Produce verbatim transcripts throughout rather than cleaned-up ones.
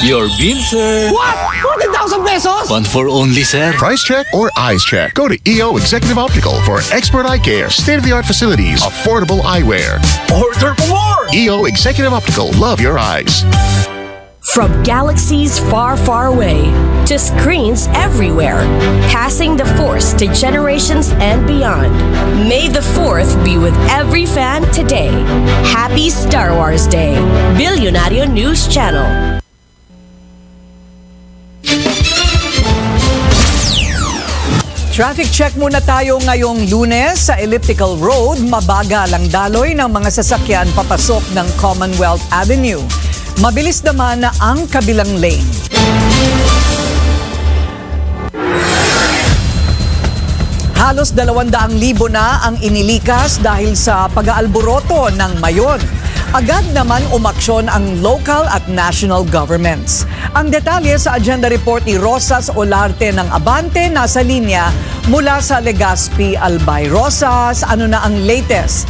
Your bill, sir. What? forty thousand pesos? One for only, sir. Price check or eyes check? Go to E O Executive Optical for expert eye care, state-of-the-art facilities, affordable eyewear. Order for more! E O Executive Optical. Love your eyes. From galaxies far, far away to screens everywhere, passing the Force to generations and beyond. May the fourth be with every fan today. Happy Star Wars Day. Billionario News Channel. Traffic check muna tayo ngayong Lunes sa Elliptical Road. Mabagal ang daloy ng mga sasakyan papasok ng Commonwealth Avenue. Mabilis naman na ang kabilang lane. Halos dalawang-daang libo na ang inilikas dahil sa pag-aalboroto ng Mayon. Agad naman umaksyon ang local at national governments. Ang detalye sa agenda report ni Rosas Olarte ng Abante nasa linya mula sa Legazpi, Albay. Rosas, ano na ang latest?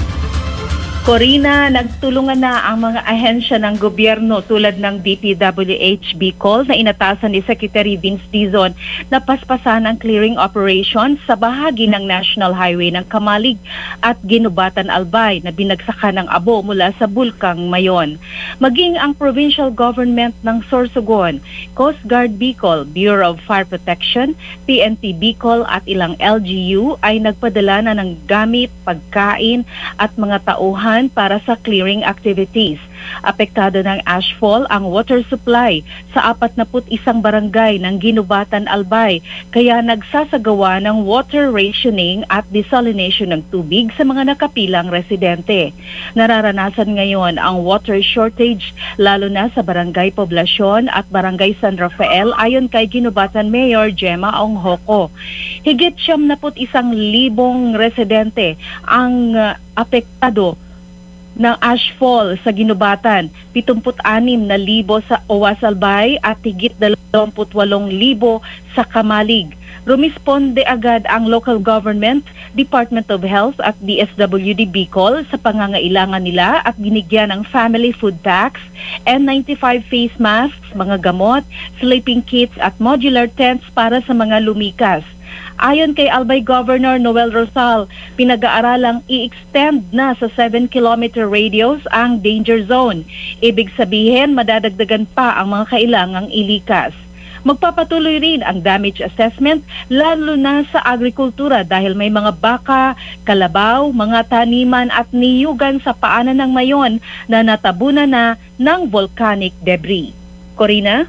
Corina, nagtulungan na ang mga ahensya ng gobyerno tulad ng D P W H Bicol na inatasan ni Secretary Vince Dizon na paspasan ang clearing operation sa bahagi ng National Highway ng Kamalig at Ginubatan Albay na binagsakan ng abo mula sa Bulkang Mayon. Maging ang provincial government ng Sorsogon, Coast Guard Bicol, Bureau of Fire Protection, P N P Bicol at ilang L G U ay nagpadala na ng gamit, pagkain at mga tauhan para sa clearing activities. Apektado ng ashfall ang water supply sa apat na isang barangay ng Ginubatan Albay, kaya nagsasagawa ng water rationing at desalination ng tubig sa mga nakapilang residente. Nararanasan ngayon ang water shortage lalo na sa barangay Poblasyon at barangay San Rafael ayon kay Ginubatan Mayor Gemma Onghoko. Higit siyam na isang libong residente ang uh, apektado ng ashfall sa Ginubatan, pituput anim na libo sa Owas Albay at higit dalawamput walong libo sa Kamalig. Rumisponde agad ang local government, Department of Health at D S W D Bicol sa pangangailangan nila at binigyan ng family food packs, N ninety-five face masks, mga gamot, sleeping kits at modular tents para sa mga lumikas. Ayon kay Albay Governor Noel Rosal, pinag-aaralang i-extend na sa seven kilometer radius ang danger zone. Ibig sabihin, madadagdagan pa ang mga kailangang ilikas. Magpapatuloy rin ang damage assessment lalo na sa agrikultura dahil may mga baka, kalabaw, mga taniman at niyugan sa paanan ng Mayon na natabunan na ng volcanic debris. Corina?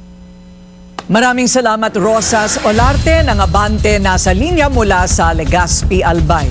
Maraming salamat, Rosas Olarte ng Abante nasa linya mula sa Legazpi, Albay.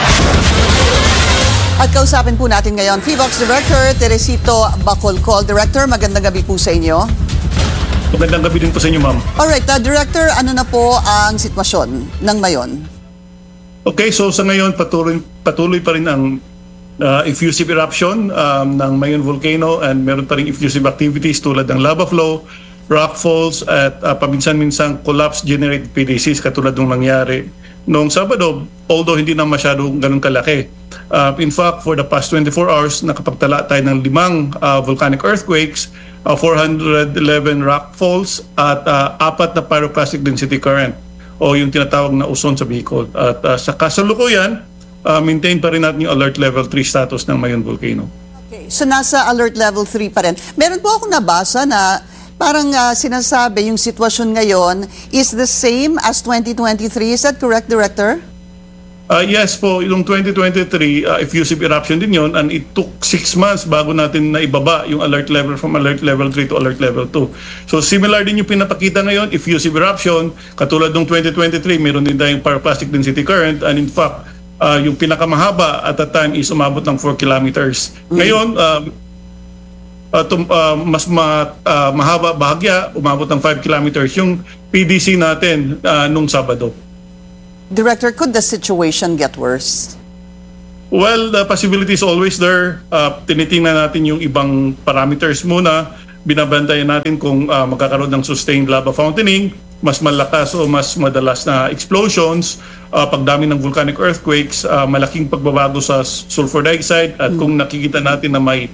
At kausapin po natin ngayon, P V O X Director Teresito Bacolcol. Director, magandang gabi po sa inyo. Magandang gabi din po sa inyo, ma'am. Alright, uh, Director, ano na po ang sitwasyon ng Mayon? Okay, so sa ngayon, patuloy, patuloy pa rin ang uh, effusive eruption um, ng Mayon Volcano and meron pa rin effusive activities tulad ng lava flow, rock falls at uh, paminsan-minsang collapse-generated P D Cs katulad ng nangyari noong Sabado, although hindi na masyadong ganun kalaki. Uh, in fact, for the past twenty-four hours, nakapagtala tayo ng limang uh, volcanic earthquakes, uh, four hundred eleven rock falls at uh, apat na pyroclastic density current o yung tinatawag na uson sa Bicol. At uh, sa kasalukuyan, uh, maintain pa rin natin yung alert level three status ng Mayon Volcano. Okay, so nasa alert level three pa rin. Meron po akong nabasa na parang uh, sinasabi yung sitwasyon ngayon is the same as twenty twenty-three. Is that correct, Director? Uh, yes po, yung twenty twenty-three, uh, effusive eruption din yon, and it took six months bago natin na ibaba yung alert level from alert level three to alert level two. So similar din yung pinapakita ngayon, effusive eruption, katulad ng twenty twenty-three, meron din tayong pyroclastic density current, and in fact, uh, yung pinakamahaba at that time is umabot ng four kilometers. Mm-hmm. Ngayon, um, Uh, tum, uh, mas ma, uh, mahaba bahagya, umabot ng five kilometers yung P D C natin uh, nung Sabado. Director, could the situation get worse? Well, the possibility is always there. Uh, tinitingnan natin yung ibang parameters muna. Binabantayan natin kung uh, magkakaroon ng sustained lava fountaining, mas malakas o mas madalas na explosions, uh, pagdami ng volcanic earthquakes, uh, malaking pagbabago sa sulfur dioxide, at kung nakikita natin na may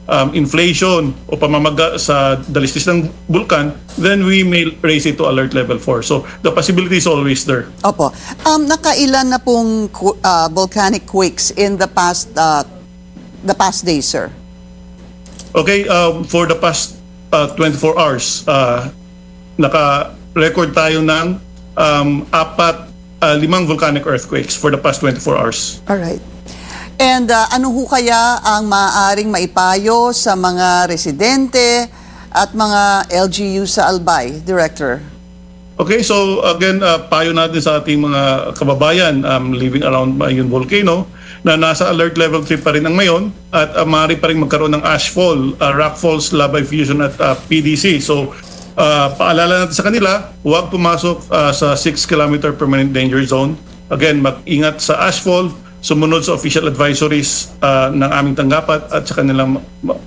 um, inflation o pamamaga sa dalisdis ng bulkan, then we may raise it to alert level four. So the possibility is always there. Opo. Um, nakailan na pong qu- uh, volcanic quakes in the past uh, the past days, sir? Okay, um, for the past uh, twenty-four hours, uh, naka-record tayo ng um, apat, uh, limang volcanic earthquakes for the past twenty-four hours. Alright. And uh, ano ho kaya ang maaaring maipayo sa mga residente at mga L G U sa Albay, Director? Okay, so again, uh, payo natin sa ating mga kababayan um, living around Mayon Volcano na nasa alert level three pa rin ang Mayon at uh, maaari pa rin magkaroon ng ashfall, uh, rockfalls, lava effusion at uh, P D C. So uh, paalala natin sa kanila, huwag pumasok uh, sa six kilometer permanent danger zone. Again, mag-ingat sa ashfall, sumunod sa official advisories uh, ng aming tanggapan at sa kanilang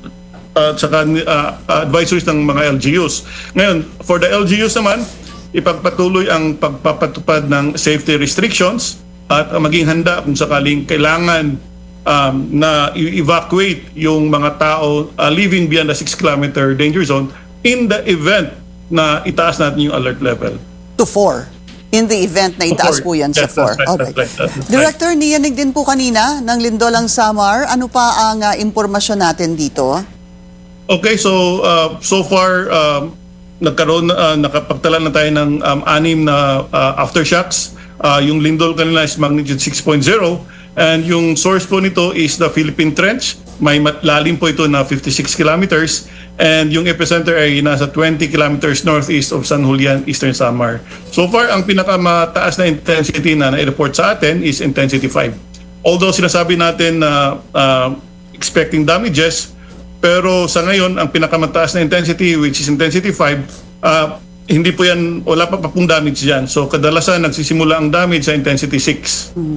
uh, sa kan, uh, advisories ng mga L G Us. Ngayon, for the L G Us naman, ipagpatuloy ang pagpapatupad ng safety restrictions at uh, maging handa kung sakaling kailangan um, na i-evacuate yung mga tao uh, living beyond the six kilometer danger zone in the event na itaas natin yung alert level. To four. In the event na itaas po yan sa Yes, four. that's right, Alright. that's right, that's right. Director, niyanig din po kanina ng Lindolang Samar. Ano pa ang uh, impormasyon natin dito? Okay, so uh, so far um, nagkaroon uh, nakapagtala na tayo ng um, anim na uh, aftershocks. Uh, yung lindol kanina is magnitude six point zero and yung source po nito is the Philippine Trench. May lalim po ito na fifty-six kilometers and yung epicenter ay nasa twenty kilometers northeast of San Julian, Eastern Samar. So far, ang pinakamataas na intensity na na-report sa atin is intensity five. Although sinasabi natin na uh, expecting damages, pero sa ngayon, ang pinakamataas na intensity, which is intensity five, uh, hindi po yan, wala pa pa pong damage dyan. So kadalasan nagsisimula ang damage sa intensity six. Hmm.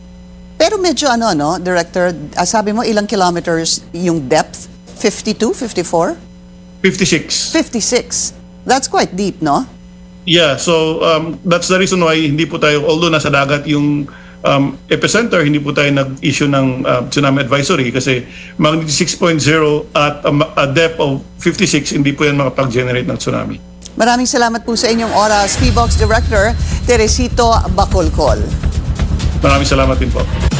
Pero medyo ano, no, Director, uh, sabi mo ilang kilometers yung depth? fifty-two, fifty-four? fifty-six. fifty-six. That's quite deep, no? Yeah, so um, that's the reason why hindi po tayo, although nasa dagat yung um, epicenter, hindi po tayo nag-issue ng uh, tsunami advisory kasi magnitude six point zero at um, a depth of fifty-six, hindi po yan makapag-generate ng tsunami. Maraming salamat po sa inyong oras, P B O X Director Teresito Bacolcol. Maraming salamat din po.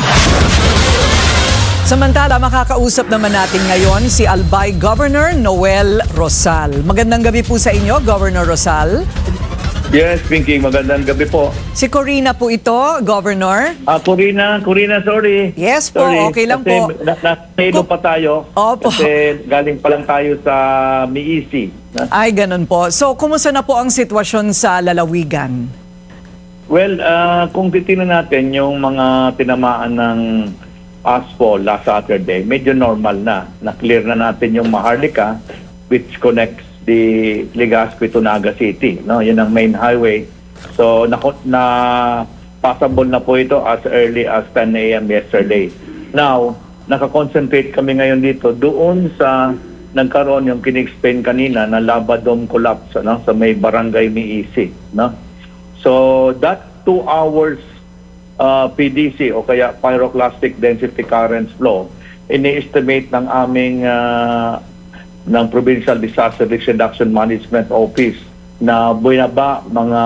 Samantala, makakausap naman natin ngayon si Albay Governor Noel Rosal. Magandang gabi po sa inyo, Governor Rosal. Yes, Pinky, magandang gabi po. Si Corina po ito, Governor. Ah, Corina, Corina, sorry. Yes po, sorry. okay lang kasi po. Nasa pa tayo. Opo. Kasi galing pa lang tayo sa M I E C. Ay, ganun po. So, kumusta na po ang sitwasyon sa lalawigan? Well, uh, kung titingnan natin yung mga tinamaan ng asphalt last Saturday, medyo normal na. Na-clear na natin yung Maharlika, which connects the Legazpi to Naga City. No? Yun ang main highway. So, na, na passable na po ito as early as ten a m yesterday. Now, nakakonsentrate kami ngayon dito doon sa nagkaroon yung kinexplain kanina na lava dome collapse, no? Sa may barangay M I E C. No? So, that two hours uh, P D C o kaya pyroclastic density currents flow, ini-estimate ng aming uh, ng Provincial Disaster Risk Reduction Management Office na buwaba mga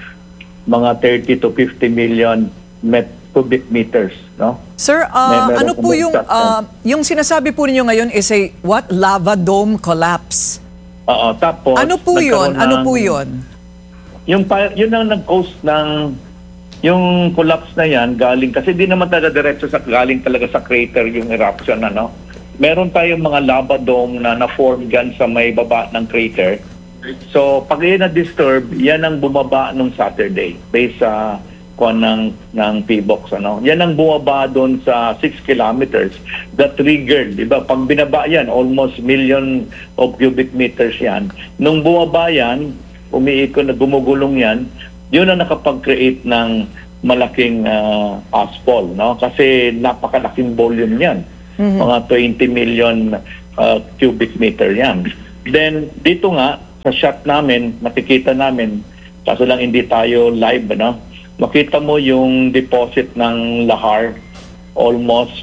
mga thirty to fifty million met cubic meters, no? Sir, uh, ano po yung uh, yung sinasabi po ninyo ngayon is a what lava dome collapse? Oo, tapos ano po yun? ng, Ano po yun? Yung yun ang nag-cause ng yung collapse na yan galing kasi di naman talaga diretso sa galing talaga sa crater yung eruption, ano? Meron tayong mga lava dome na na-form dyan sa may baba ng crater. So, pag yan na-disturb, yan ang bumaba nung Saturday based sa kuwan ng, ng P B O X. Ano? Yan ang bumaba doon sa six kilometers that triggered. Diba? Pag binaba yan, almost million of cubic meters yan. Nung bumaba yan, umiikot na gumugulong yan, yun ang nakapag-create ng malaking uh, asphalt. No? Kasi napakalaking volume yan. Mm-hmm. Mga twenty million uh, cubic meter yan. Then, dito nga, sa shot namin, makikita namin, kaso lang hindi tayo live, no? Makita mo yung deposit ng lahar, almost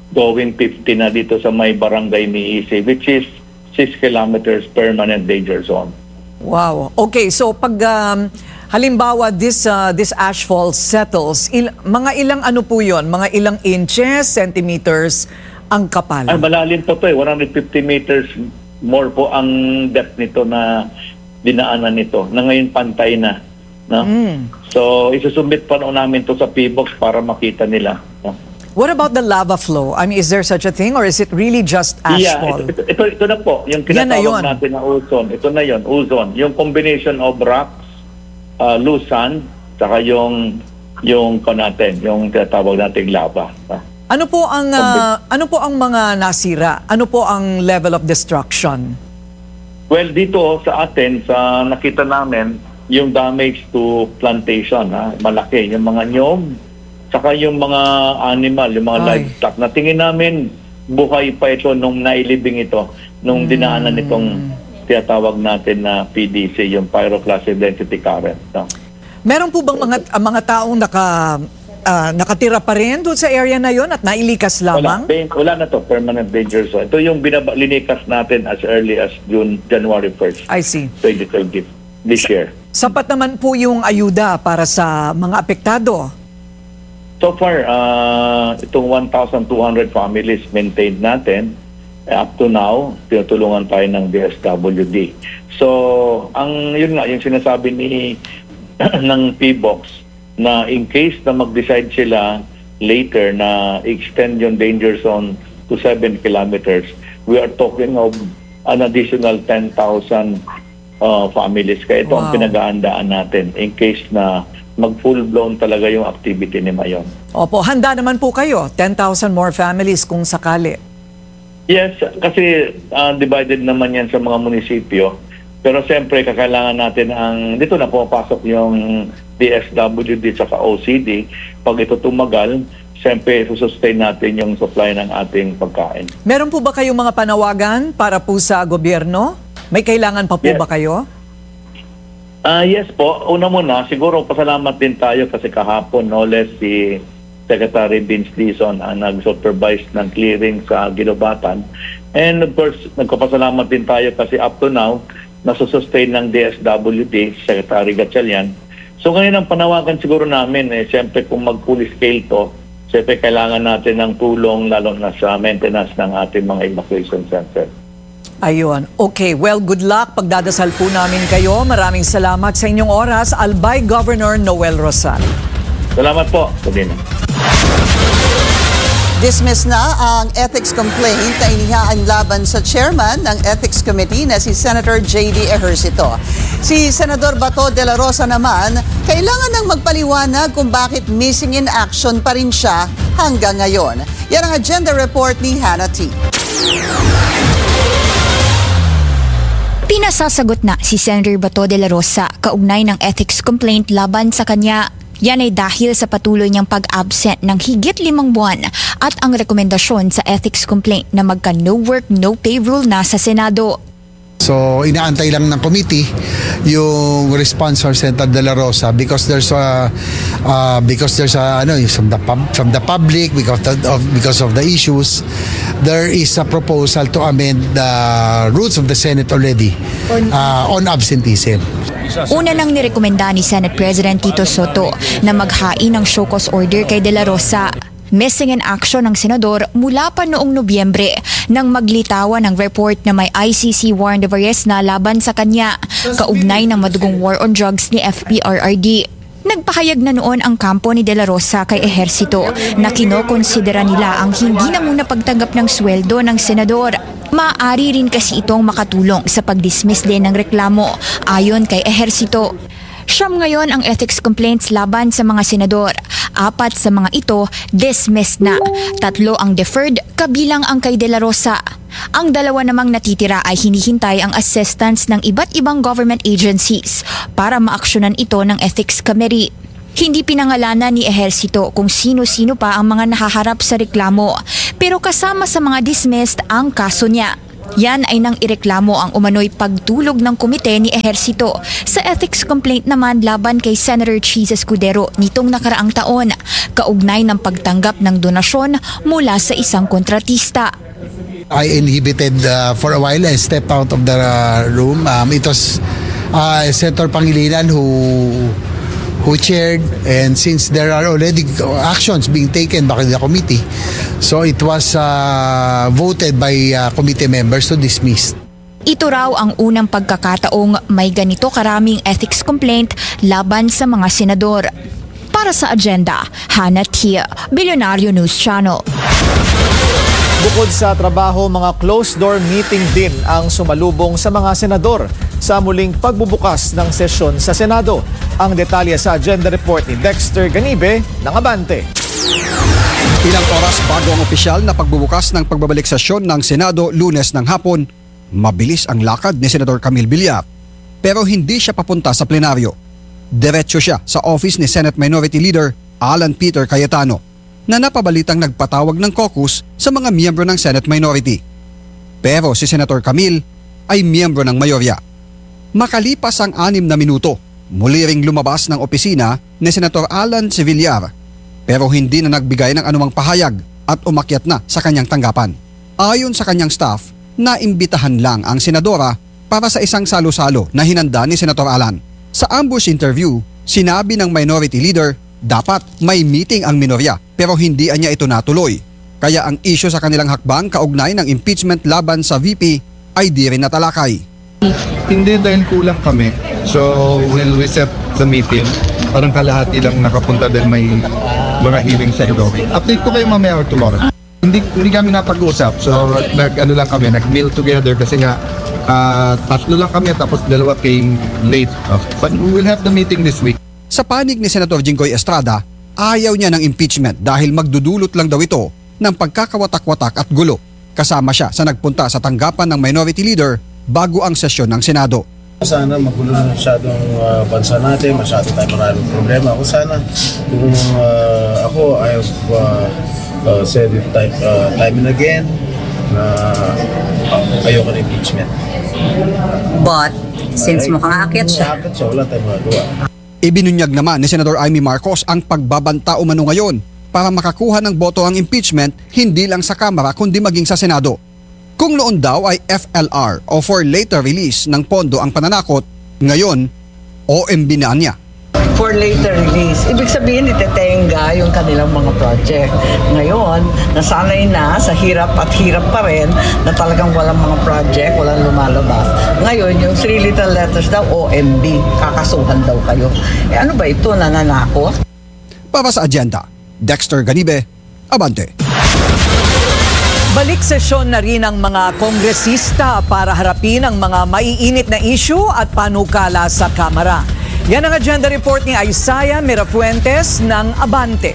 going fifty na dito sa may barangay ni Isi, which is six kilometers permanent danger zone. Wow. Okay, so pag um, halimbawa this uh, this ashfall settles, il- mga ilang ano po 'yon? Mga ilang inches, centimeters ang kapal? Ay, malalim po to eh. one hundred fifty meters more po ang depth nito na dinaanan nito. Na ngayon pantay na. No? Mm. So, isusubmit pa noon namin to sa P B O X para makita nila. No? What about the lava flow? I mean, is there such a thing or is it really just ashfall? Yeah, ito, ito, ito na po. Yung kinatawag na natin na ozone. Ito na yon, ozone. Yung combination of rocks, uh, loose sand, saka yung yung ko natin, yung tinatawag nating lava. Ano po ang uh, ano po ang mga nasira? Ano po ang level of destruction? Well, dito sa atin, sa nakita namin, yung damage to plantation, ha? Malaki. Yung mga nyog, saka yung mga animal, yung mga Ay. livestock. Na tingin namin, buhay pa ito nung nailibing ito, nung hmm. dinaanan itong tinatawag natin na P D C, yung pyroclastic density current. No? Meron po bang mga, uh, mga taong naka, uh, nakatira pa rin doon sa area na yon at nailikas lamang? Wala, wala na to, permanent danger zone. Ito yung binaba, linikas natin as early as June, January first. I see. twenty twenty, this year. Sapat naman po yung ayuda para sa mga apektado? So far, uh, itong one thousand two hundred families maintained natin. Up to now, tinutulungan tayo ng D S W D. So, ang yun nga, yung sinasabi ni ng P B O X na in case na mag-decide sila later na extend yung danger zone to seven kilometers, we are talking of an additional ten thousand uh, families. Kaya ito wow. ang pinag-aandaan natin in case na mag-full-blown talaga yung activity ni Mayon. Opo, handa naman po kayo, ten thousand more families kung sakali. Yes, kasi uh, divided naman yan sa mga munisipyo. Pero siyempre, kakailangan natin ang, dito na pumapasok yung D S W D sa O C D. Pag ito tumagal, siyempre, susustain natin yung supply ng ating pagkain. Meron po ba kayong mga panawagan para po sa gobyerno? May kailangan pa po yes. ba kayo? Uh, yes po. Una muna, siguro pasalamat din tayo kasi kahapon, no less si Secretary Vince Dizon ang nag-supervise ng clearing sa Ginobatan. And of course, nagpapasalamat din tayo kasi up to now, nasusustain ng D S W D, Secretary Gatchalian. So ngayon ang panawagan siguro namin, eh, siyempre kung mag-full scale to, siyempre kailangan natin ng tulong lalo na sa maintenance ng ating mga evacuation center. Ayun. Okay, well, good luck. Pagdadasal po namin kayo. Maraming salamat sa inyong oras. Albay Governor Noel Rosal. Salamat po. Sabina. Dismiss na ang ethics complaint na inihain laban sa chairman ng Ethics Committee na si Senator J D Ejercito. Si Senador Bato de la Rosa naman, kailangan nang magpaliwanag kung bakit missing in action pa rin siya hanggang ngayon. Yan ang agenda report ni Hannah T. Pinasasagot na si Senator Bato de la Rosa kaugnay ng ethics complaint laban sa kanya. Yan ay dahil sa patuloy niyang pag-absent ng higit limang buwan at ang rekomendasyon sa ethics complaint na magka no work, no pay rule na sa Senado. So inaantay lang ng committee yung response from Senator De La Rosa because there's a uh, because there's a ano from the pub, from the public because of because of the issues, there is a proposal to amend the rules of the Senate already uh, on absenteeism. Una nang nirekomenda ni Senate President Tito Soto na maghain ng show cause order kay De La Rosa. Missing in action ng senador mula pa noong Nobyembre nang maglitawan ng report na may I C C warrant of arrest na laban sa kanya kaugnay ng madugong war on drugs ni F P R R D. Nagpahayag na noon ang kampo ni De La Rosa kay Ejercito na kinokonsidera nila ang hindi na muna pagtanggap ng sweldo ng senador. Maaari rin kasi itong makatulong sa pag-dismiss din ng reklamo ayon kay Ejercito. Siyam ngayon ang ethics complaints laban sa mga senador. Apat sa mga ito dismissed na. Tatlo ang deferred, kabilang ang kay De La Rosa. Ang dalawa namang natitira ay hinihintay ang assistance ng iba't ibang government agencies para maaksyonan ito ng Ethics Committee. Hindi pinangalanan ni Ejercito kung sino-sino pa ang mga nahaharap sa reklamo, pero kasama sa mga dismissed ang kaso niya. Yan ay nang ireklamo ang umano'y pagtulog ng komite ni Ejercito sa ethics complaint naman laban kay Senator Cheese Escudero nitong nakaraang taon, kaugnay ng pagtanggap ng donasyon mula sa isang kontratista. I inhibited uh, for a while. I stepped out of the uh, room. Um, it was uh, Senator Pangilinan who who chaired, and since there are already actions being taken by the committee, so it was uh, voted by uh, committee members to dismiss. Ito raw ang unang pagkakataong may ganito karaming ethics complaint laban sa mga senador. Para sa agenda, Hannah Tia, Billionario News Channel. Bukod sa trabaho, mga closed-door meeting din ang sumalubong sa mga senador sa muling pagbubukas ng sesyon sa Senado. Ang detalye sa agenda report ni Dexter Ganibe ng Abante. Ilang oras bago ang opisyal na pagbubukas ng pagbabalik sesyon ng Senado Lunes ng hapon, mabilis ang lakad ni Senador Camille Villar. Pero hindi siya papunta sa plenaryo. Diretso siya sa office ni Senate Minority Leader Alan Peter Cayetano, na napabalitang nagpatawag ng caucus sa mga miyembro ng Senate Minority. Pero si Senator Camille ay miyembro ng mayorya. Makalipas ang anim na minuto, muli ring lumabas ng opisina ni Senator Alan C. Villar, pero hindi na nagbigay ng anumang pahayag at umakyat na sa kanyang tanggapan. Ayon sa kanyang staff, naimbitahan lang ang senadora para sa isang salo-salo na hinanda ni Senator Alan. Sa ambush interview, sinabi ng Minority Leader dapat may meeting ang minorya pero hindi niya ito natuloy. Kaya ang issue sa kanilang hakbang kaugnay ng impeachment laban sa V P ay di rin natalakay. Hindi dahil kulang kami. So we'll reset the meeting. Parang kalahati lang nakapunta dahil may mga hearing sa ito. Update ko kayo mamaya or tomorrow. Hindi, hindi kami napag-usap. So nag, ano lang kami, nag-meal together kasi nga uh, tatlo lang kami tapos dalawa came late. But we will have the meeting this week. Sa panig ni Senator Jinggoy Estrada, ayaw niya ng impeachment dahil magdudulot lang daw ito ng pagkakawatak-watak at gulo. Kasama siya sa nagpunta sa tanggapan ng Minority Leader bago ang sesyon ng Senado. Sana magulo na masyadong uh, bansa natin, masyado tayo maraming problema. Kung sana, kung uh, ako, I have uh, uh, said it time, uh, time and again na uh, ayoko na impeachment. But, since Ay, mukhang aakyat siya, aakyat siya, wala tayong magagawa. Ibinunyag naman ni Senator Amy Marcos ang pagbabanta umano ngayon para makakuha ng boto ang impeachment hindi lang sa Kamara kundi maging sa Senado. Kung noon daw ay F L R o for later release ng pondo ang pananakot, ngayon O M B na niya. For later release. Ibig sabihin, itetenga yung kanilang mga project. Ngayon, nasanay na sa hirap at hirap pa rin na talagang walang mga project, walang lumalabas. Ngayon, yung three little letters daw, O M B, kakasuhan daw kayo. Eh ano ba ito, nananakot? Para sa agenda, Dexter Ganibe, Abante. Balik sesyon na rin ang mga kongresista para harapin ang mga maiinit na issue at panukala sa Kamara. Yan ang agenda report ni Isaiah Mirafuentes ng Abante.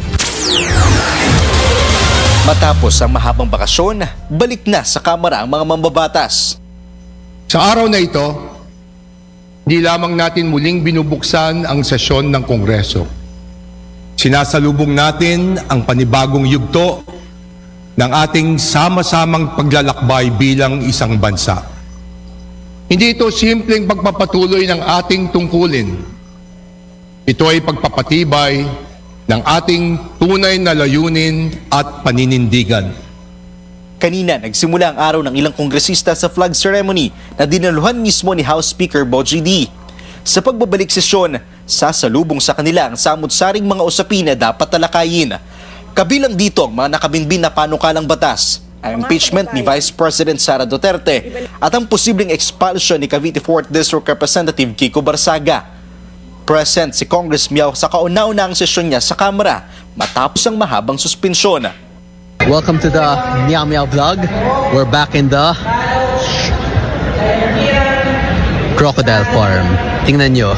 Matapos ang mahabang bakasyon, balik na sa Kamara ang mga mambabatas. Sa araw na ito, di lamang natin muling binubuksan ang sesyon ng Kongreso. Sinasalubong natin ang panibagong yugto ng ating sama-samang paglalakbay bilang isang bansa. Hindi ito simpleng pagpapatuloy ng ating tungkulin. Ito ay pagpapatibay ng ating tunay na layunin at paninindigan. Kanina, nagsimula ang araw ng ilang kongresista sa flag ceremony na dinaluhan mismo ni House Speaker Bogie D. Sa pagbabalik sesyon, sasalubong sa kanila ang samut-saring mga usapin na dapat talakayin. Kabilang dito ang mga nakabinbin na panukalang batas, ang impeachment ni Vice President Sara Duterte at ang posibleng expulsion ni Cavite fourth District Representative Kiko Barsaga. Present si Congress Miao sa kauna-unahang sesyon niya sa Kamara matapos ang mahabang suspensyon. Welcome to the Meow Meow vlog. We're back in the crocodile farm. Tingnan nyo.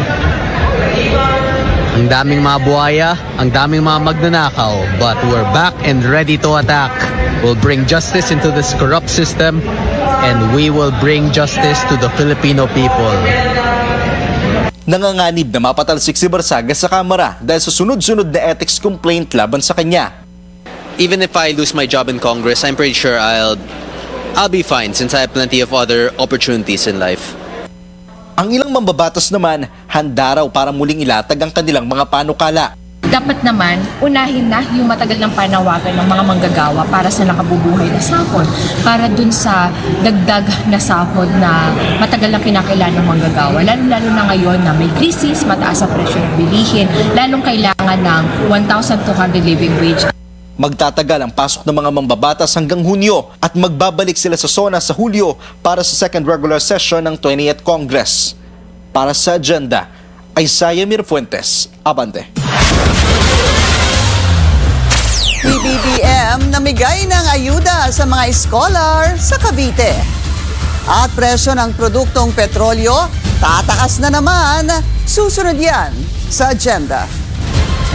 Ang daming mga buhaya, ang daming mga magnanakaw, but we're back and ready to attack. We'll bring justice into this corrupt system and we will bring justice to the Filipino people. Nanganganib na mapatalsik si Barsaga sa Kamara dahil sa sunod-sunod na ethics complaint laban sa kanya. Even if I lose my job in Congress, I'm pretty sure I'll I'll be fine since I have plenty of other opportunities in life. Ang ilang mambabatas naman, handa raw para muling ilatag ang kanilang mga panukala. Dapat naman, unahin na yung matagal ng panawagan ng mga manggagawa para sa nakabubuhay na sahod, para dun sa dagdag na sahod na matagal na kinakailangan ng manggagawa. Lalo-lalo na ngayon na may krisis, mataas ang presyo ng bilihin, lalong kailangan ng one thousand two hundred living wage. Magtatagal ang pasok ng mga mambabatas hanggang Hunyo at magbabalik sila sa SONA sa Hulyo para sa second regular session ng twentieth Congress. Para sa agenda, Isaiah Mirfuentes, Abante. P B B M namigay ng ayuda sa mga scholar sa Cavite. At presyo ng produktong petrolyo, tataas na naman. Susunod yan sa agenda.